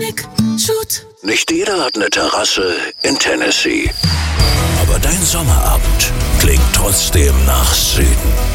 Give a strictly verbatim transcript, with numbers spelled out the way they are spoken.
Nick, shoot. Nicht jeder hat eine Terrasse in Tennessee. Aber dein Sommerabend klingt trotzdem nach Süden.